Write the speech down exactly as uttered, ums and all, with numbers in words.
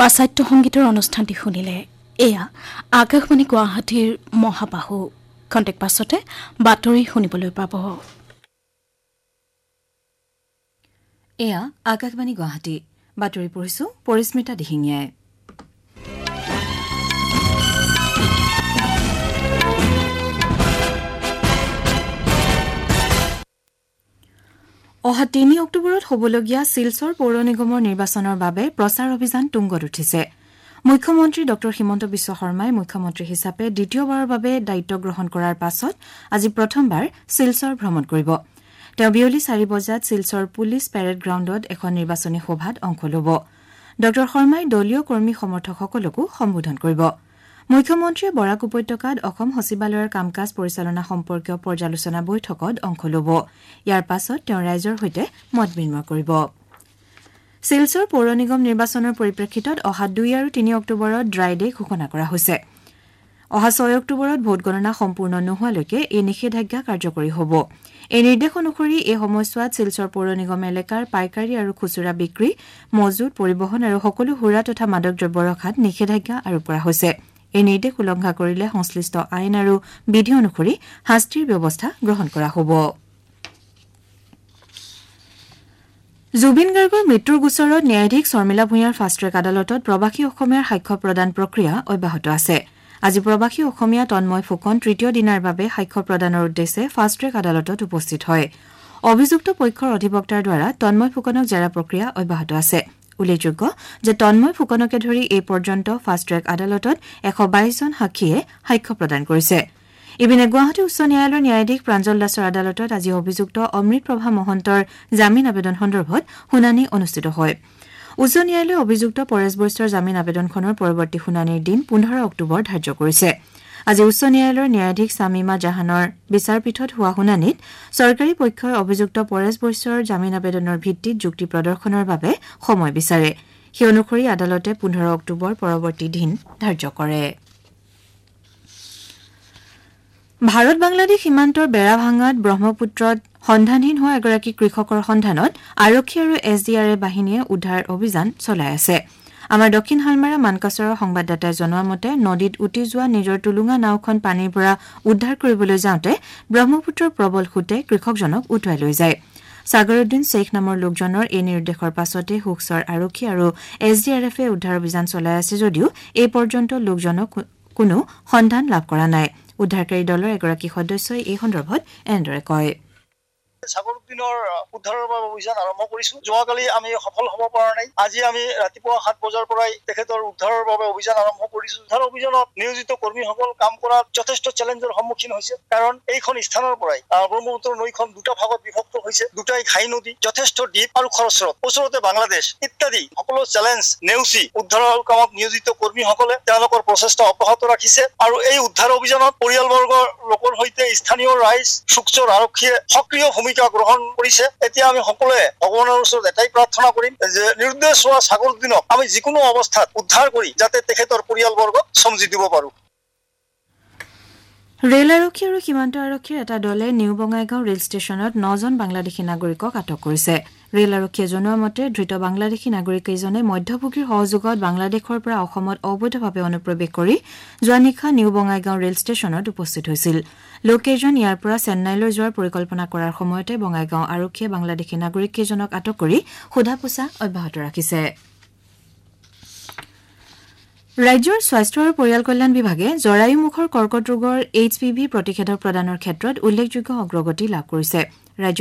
পাশ্চাত্য সংগীতৰ অনুষ্ঠানটি শুনিলে। এয়া আকাশবাণী গুৱাহাটীৰ মহাবাহু। খন্তেক পাছতে বাতৰি শুনিবলৈ পাব। এয়া আকাশবাণী গুৱাহাটী। বাতৰি পঢ়িছো পৰিস্মিতা দিহিঙীয়াই। অহা তিনি অক্টোবৰত হ'বলগীয়া শিলচৰ পৌৰ নিগমৰ নিৰ্বাচনৰ বাবে প্ৰচাৰ অভিযান তুংগত উঠিছে। মুখ্যমন্ত্ৰী ড হিমন্ত বিশ্ব শৰ্মাই মুখ্যমন্ত্ৰী হিচাপে দ্বিতীয়বাৰৰ বাবে দায়িত্ব গ্ৰহণ কৰাৰ পাছত আজি প্ৰথমবাৰ শিলচৰ ভ্ৰমণ কৰিব। তেওঁ বিয়লি চাৰি বজাত শিলচৰ পুলিচ পেৰেড গ্ৰাউণ্ডত এখন নিৰ্বাচনী সভাত অংশ ল'ব। ড শৰ্মাই দলীয় কৰ্মী সমৰ্থকসকলকো সম্বোধন কৰিব। মুখ্যমন্ত্ৰীয়ে বৰাক উপত্যকাত অসম সচিবালয়ৰ কাম কাজ পৰিচালনা সম্পৰ্কীয় পৰ্যালোচনা বৈঠকত অংশ ল'ব। ইয়াৰ পাছত তেওঁ ৰাইজৰ সৈতে মত বিনিময় কৰিব। শিলচৰ পৌৰ নিগম নিৰ্বাচনৰ পৰিপ্ৰেক্ষিতত অহা দুই আৰু তিনি অক্টোবৰত ড্ৰাই ডে ঘোষণা কৰা হৈছে। অহা ছয় অক্টোবৰত ভোটগণনা সম্পূৰ্ণ নোহোৱালৈকে এই নিষেধাজ্ঞা কাৰ্যকৰী হ'ব। এই নিৰ্দেশ অনুসৰি এই সময়ছোৱাত শিলচৰ পৌৰ নিগম এলেকাৰ পাইকাৰী আৰু খুচুৰা বিক্ৰী, মজুত, পৰিবহণ আৰু সকলো সুৰা তথা মাদক দ্ৰব্য ৰখাত নিষেধাজ্ঞা আৰোপ কৰা হৈছে। এই নিৰ্দেশ উলংঘা কৰিলে সংশ্লিষ্ট আইন আৰু বিধি অনুসৰি শাস্তিৰ ব্যৱস্থা গ্ৰহণ কৰা হ'ব। জুবিন গাৰ্গৰ মৃত্যুৰ গোচৰত ন্যায়াধীশ শৰ্মিলা ভূঞাৰ ফাষ্ট ট্ৰেক আদালতত প্ৰৱাসী অসমীয়াৰ সাক্ষ্য প্ৰদান প্ৰক্ৰিয়া অব্যাহত আছে। আজি প্ৰৱাসী অসমীয়া তন্ময় ফুকন তৃতীয় দিনাৰ বাবে সাক্ষ্য প্ৰদানৰ উদ্দেশ্যে ফাষ্ট ট্ৰেক আদালতত উপস্থিত হয়। অভিযুক্ত পক্ষৰ অধিবক্তাৰ দ্বাৰা তন্ময় ফুকনক জেৰা প্ৰক্ৰিয়া অব্যাহত আছে। উল্লেখযোগ্য যে তন্ময় ফুকনকে ধৰি এই পৰ্যন্ত ফাষ্ট ট্ৰেক আদালতত এশ বাইশজন সাক্ষীয়ে সাক্ষ্য প্ৰদান কৰিছে। ইপিনে গুৱাহাটী উচ্চ ন্যায়ালয়ৰ ন্যায়াধীশ প্ৰাঞ্জল দাসৰ আদালতত আজি অভিযুক্ত অমৃত প্ৰভা মহন্তৰ জামিন আবেদন সন্দৰ্ভত শুনানি অনুষ্ঠিত হয়। উচ্চ ন্যায়ালয়ে অভিযুক্ত পৰেশ বৈশ্যৰ জামিন আবেদনখনৰ পৰৱৰ্তী শুনানিৰ দিন পোন্ধৰ অক্টোবৰ ধাৰ্য কৰিছে। আজি উচ্চ ন্যায়ালয়ৰ ন্যায়াধীশ ছামিমা জাহানৰ বিচাৰপীঠত হোৱা শুনানিত চৰকাৰী পক্ষই অভিযুক্ত পৰেশ বৈশ্যৰ জামিন আবেদনৰ ভিত্তিত যুক্তি প্ৰদৰ্শনৰ বাবে সময় বিচাৰে। সেই অনুসৰি আদালতে পোন্ধৰ অক্টোবৰ পৰৱৰ্তী দিন ধাৰ্য কৰে। ভাৰত বাংলাদেশ সীমান্তৰ বেৰাভাঙাত ব্ৰহ্মপুত্ৰত সন্ধানহীন হোৱা এগৰাকী কৃষকৰ সন্ধানত আৰক্ষী আৰু এছ ডি আৰ এফ বাহিনীয়ে উদ্ধাৰ অভিযান চলাই আছে। আমাৰ দক্ষিণ হালমাৰা মানকাছৰৰ সংবাদদাতাই জনোৱা মতে নদীত উটি যোৱা নিজৰ টুলুঙা নাওখন পানীৰ পৰা উদ্ধাৰ কৰিবলৈ যাওঁতে ব্ৰহ্মপুত্ৰৰ প্ৰবল সোঁতে কৃষকজনক উটুৱাই লৈ যায়। সাগৰউদ্দিন শ্বেখ নামৰ লোকজনৰ এই নিৰ্দেশৰ পাছতে হুকচৰ আৰক্ষী আৰু এছ ডি আৰ এফে উদ্ধাৰ অভিযান চলাই আছে যদিও এই পৰ্যন্ত লোকজনক কোনো সন্ধান লাভ কৰা নাই। উদ্ধাৰকাৰী দলৰ এগৰাকী সদস্যই এই সন্দৰ্ভত এনেদৰে কয়। সাগৰউদ্দিনৰ উদ্ধাৰৰ বাবে অভিযান আৰম্ভ কৰিছো। যোৱাকালি আমি সফল হ'ব পৰা নাই। আজি আমি ৰাতিপুৱা সাত বজাৰ পৰাই তেখেতৰ উদ্ধাৰৰ বাবে অভিযান আৰম্ভ কৰিছো। উদ্ধাৰ অভিযানত নিয়োজিত কৰ্মীসকল কাম কৰাত যথেষ্ট চেলেঞ্জৰ সন্মুখীন হৈছে। কাৰণ এইখন স্থানৰ পৰাই ব্ৰহ্মপুত্ৰ নৈখন দুটা ভাগত বিভক্ত হৈছে। দুটাই ঘাই নদী, যথেষ্ট দ্বীপ আৰু খৰস্ৰোত, ওচৰতে বাংলাদেশ ইত্যাদি সকলো চেলেঞ্জ নেওচি উদ্ধাৰৰ কামত নিয়োজিত কৰ্মীসকলে তেওঁলোকৰ প্ৰচেষ্টা অব্যাহত ৰাখিছে। আৰু এই উদ্ধাৰ অভিযানত পৰিয়ালবৰ্গৰ লোকৰ সৈতে স্থানীয় ৰাইজ, চুকচৰ আৰক্ষীয়ে সক্ৰিয় ভূমিকা গ্ৰহণ কৰিছে। এতিয়া আমি সকলোৱে ভগৱানৰ ওচৰত এটাই প্ৰাৰ্থনা কৰিম যে নিৰুদ্দেশ হোৱা সাগৰউদ্দিনক আমি যিকোনো অৱস্থাত উদ্ধাৰ কৰি যাতে তেখেতৰ পৰিয়ালবৰ্গক সমজি দিব পাৰো। ৰেল আৰক্ষী আৰু সীমান্ত আৰক্ষীৰ এটা দলে নিউ বঙাইগাঁও ৰেল ষ্টেচনত নজন বাংলাদেশী নাগৰিকক আটক কৰিছে। ৰেল আৰক্ষীয়ে জনোৱা মতে ধৃত বাংলাদেশী নাগৰিককেইজনে মধ্যভোগীৰ সহযোগত বাংলাদেশৰ পৰা অসমত অবৈধভাৱে অনুপ্ৰৱেশ কৰি যোৱা নিশা নিউ বঙাইগাঁও ৰেল ষ্টেচনত উপস্থিত হৈছিল। লোককেইজন ইয়াৰ পৰা চেন্নাইলৈ যোৱাৰ পৰিকল্পনা কৰাৰ সময়তে বঙাইগাঁও আৰক্ষীয়ে বাংলাদেশী নাগৰিককেইজনক আটক কৰি সোধা পোছা অব্যাহত ৰাখিছে। ৰাজ্যৰ স্বাস্থ্য আৰু পৰিয়াল কল্যাণ বিভাগে জৰায়ুমুখৰ কৰ্কট ৰোগৰ এইচ পি ভি প্ৰতিষেধক প্ৰদানৰ ক্ষেত্ৰত উল্লেখযোগ্য অগ্ৰগতি লাভ কৰিছে। ৰাজ্যৰ